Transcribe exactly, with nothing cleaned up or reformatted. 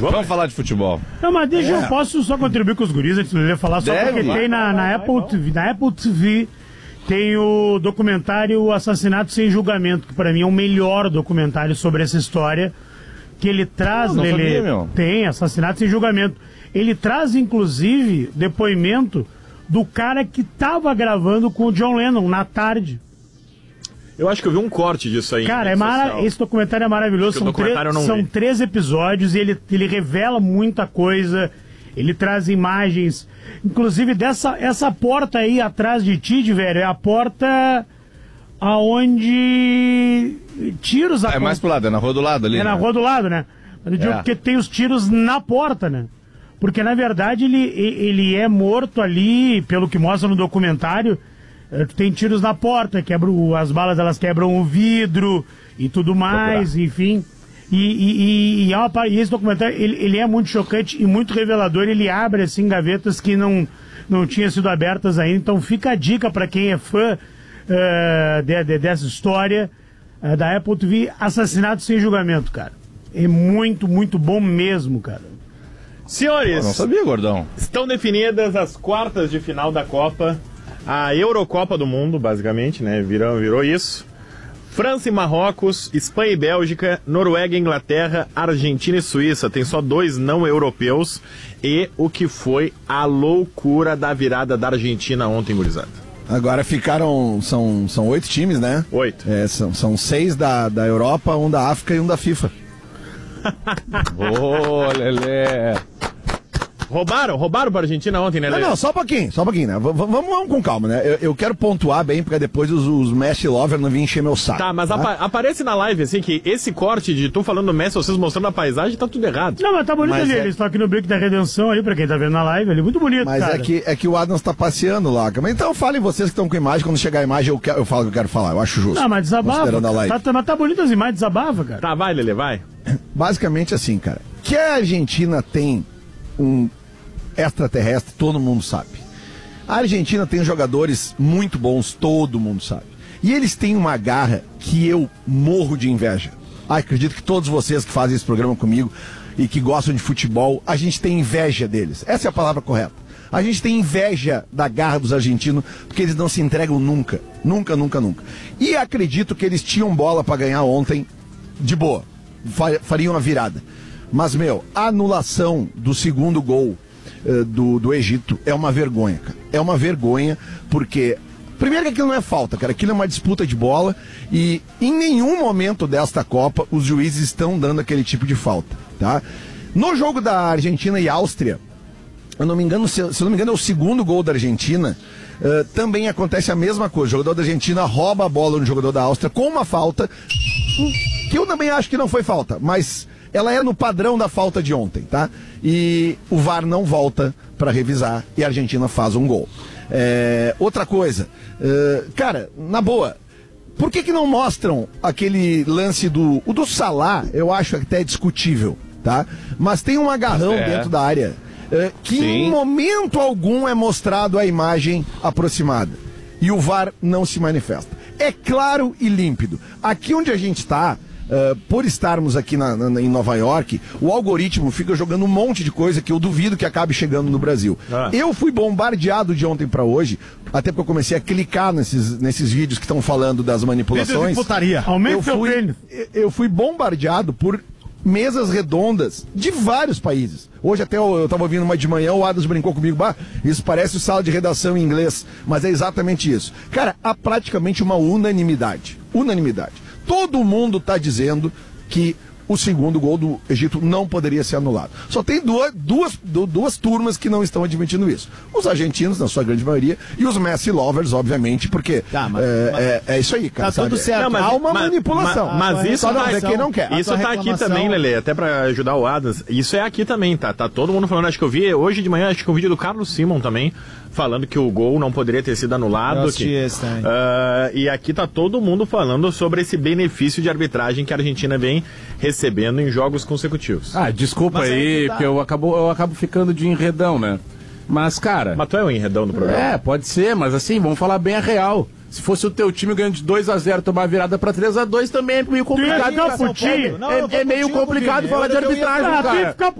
Vamos, Vamos falar de futebol. Não, mas deixa, é. eu posso só contribuir com os guris antes de falar, só Deve, porque vai, tem na, na, vai, Apple vai, T V, na Apple T V tem o documentário Assassinato Sem Julgamento, que pra mim é o melhor documentário sobre essa história, que ele traz, não, não ele sabia, meu. Tem Assassinato Sem Julgamento. Ele traz, inclusive, depoimento do cara que tava gravando com o John Lennon na tarde. Eu acho que eu vi um corte disso aí. Cara, é mara... esse documentário é maravilhoso. São, documentário tre... São três episódios e ele, ele revela muita coisa. Ele traz imagens. Inclusive, dessa essa porta aí atrás de ti, velho, é a porta aonde tiros... É mais pro lado, é na rua do lado ali. É né? na rua do lado, né? Eu digo é. porque tem os tiros na porta, né? Porque, na verdade, ele, ele é morto ali, pelo que mostra no documentário. Tem tiros na porta, quebra o, as balas elas quebram o vidro e tudo mais, enfim. E, e, e, e, é uma, e esse documentário, ele, ele é muito chocante e muito revelador. Ele abre, assim, gavetas que não, não tinham sido abertas ainda. Então fica a dica para quem é fã uh, de, de, dessa história uh, da Apple T V, Assassinato Sem Julgamento, cara. É muito, muito bom mesmo, cara. Senhores, eu não sabia, gordão. Estão definidas as quartas de final da Copa. A Eurocopa do Mundo, basicamente, né? Virou, virou isso. França e Marrocos, Espanha e Bélgica, Noruega e Inglaterra, Argentina e Suíça. Tem só dois não europeus. E o que foi a loucura da virada da Argentina ontem, gurizada. Agora ficaram, são, são oito times, né? Oito. É, são, são seis da, da Europa, um da África e um da FIFA. Ô, oh, Lelé. Roubaram? Roubaram pra Argentina ontem, né, Não, Lelê? não, só um pouquinho, só um pouquinho, né? V vamos, vamos com calma, né? Eu, eu quero pontuar bem, porque depois os, os Messi Lover não vêm encher meu saco. Tá, mas tá? Apa aparece na live, assim, que esse corte de tu falando do Messi, vocês mostrando a paisagem, tá tudo errado. Não, mas tá bonito mas ali, é... eles estão aqui no Brick da Redenção ali, pra quem tá vendo na live ali, muito bonito, mas cara. Mas é que, é que o Adams tá passeando lá, mas então falem vocês que estão com imagem, quando chegar a imagem eu, quero, eu falo o que eu quero falar, eu acho justo. Não, mas desabafa, tá, tá, mas tá bonito as imagens, desabafa, cara. Tá, vai, Lelê, vai. Basicamente assim, cara, que a Argentina tem um extraterrestre, todo mundo sabe. A Argentina tem jogadores muito bons, todo mundo sabe. E eles têm uma garra que eu morro de inveja. Ah, acredito que todos vocês que fazem esse programa comigo e que gostam de futebol, a gente tem inveja deles. Essa é a palavra correta. A gente tem inveja da garra dos argentinos, porque eles não se entregam nunca. Nunca, nunca, nunca. E acredito que eles tinham bola para ganhar ontem de boa. Fariam a virada. Mas, meu, a anulação do segundo gol uh, do, do Egito é uma vergonha, cara. É uma vergonha, porque... Primeiro que aquilo não é falta, cara. Aquilo é uma disputa de bola e em nenhum momento desta Copa os juízes estão dando aquele tipo de falta, tá? No jogo da Argentina e Áustria, eu não me engano, se, se eu não me engano é o segundo gol da Argentina, uh, também acontece a mesma coisa. O jogador da Argentina rouba a bola no jogador da Áustria com uma falta, que eu também acho que não foi falta, mas ela é no padrão da falta de ontem, tá? E o V A R não volta para revisar e a Argentina faz um gol. É, outra coisa, uh, cara, na boa, por que que não mostram aquele lance do... O do Salah, eu acho até discutível, tá? Mas tem um agarrão é. dentro da área uh, que Sim. em momento algum é mostrado a imagem aproximada. E o V A R não se manifesta. É claro e límpido. Aqui onde a gente está... Uh, por estarmos aqui na, na, em Nova York, o algoritmo fica jogando um monte de coisa que eu duvido que acabe chegando no Brasil. Ah. Eu fui bombardeado de ontem para hoje, até porque eu comecei a clicar nesses, nesses vídeos que estão falando das manipulações. Putaria. Eu fui, eu fui bombardeado por mesas redondas de vários países. Hoje até eu, eu tava ouvindo uma de manhã, o Adams brincou comigo, bah, isso parece sala de redação em inglês, mas é exatamente isso. Cara, há praticamente uma unanimidade. Unanimidade. Todo mundo está dizendo que o segundo gol do Egito não poderia ser anulado. Só tem duas, duas, duas turmas que não estão admitindo isso. Os argentinos, na sua grande maioria, e os Messi lovers, obviamente, porque tá, mas, é, mas, é, é isso aí, cara. Tá sabe? tudo certo. Não, mas, há uma mas, manipulação. Mas, mas isso só não tá, é quem não quer. Isso tá aqui também, Lelê, até para ajudar o Adams. Isso é aqui também, tá? Tá todo mundo falando. Acho que eu vi hoje de manhã, acho que um vídeo do Carlos Simon também, falando que o gol não poderia ter sido anulado. Eu que, esse também. Uh, e aqui tá todo mundo falando sobre esse benefício de arbitragem que a Argentina vem recebendo em jogos consecutivos. Ah, desculpa Mas aí, tá. porque eu acabo, eu acabo ficando de enredão, né? Mas, cara... Mas tu é um enredão no programa? É, pode ser, mas assim, vamos falar bem a real. Se fosse o teu time ganhando de dois a zero, tomar a virada pra três a dois também é meio complicado. Não, é, é meio complicado falar de arbitragem, cara.